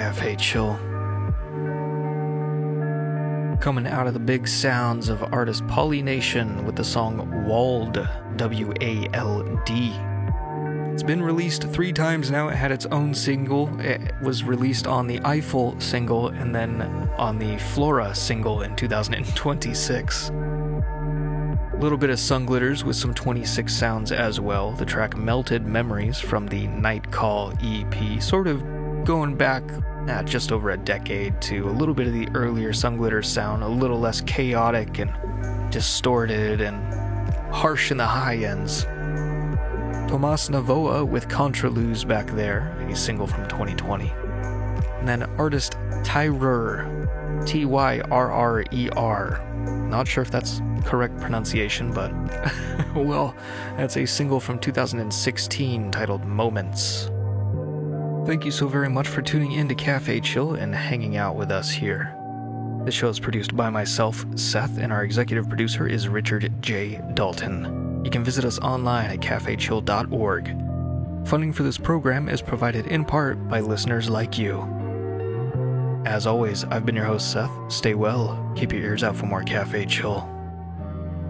Cafe Chill. Coming out of the big sounds of artist Polynation with the song Wald, W-A-L-D. It's been released 3 times now. It had its own single. It was released on the Eiffel single and then on the Flora single in 2026. A little bit of Sun Glitters with some 26 sounds as well. The track Melted Memories from the Night Call EP, sort of going back just over a decade to a little bit of the earlier Sun Glitters sound, a little less chaotic and distorted and harsh in the high ends. Tomas Navoa with Contraluz back there, a single from 2020. And then artist Tyrrr, T-Y-R-R-E-R. Not sure if that's correct pronunciation, but well, that's a single from 2016 titled Moments. Thank you so very much for tuning in to Cafe Chill and hanging out with us here. This show is produced by myself, Seth, and our executive producer is Richard J. Dalton. You can visit us online at cafechill.org. Funding for this program is provided in part by listeners like you. As always, I've been your host, Seth. Stay well. Keep your ears out for more Cafe Chill.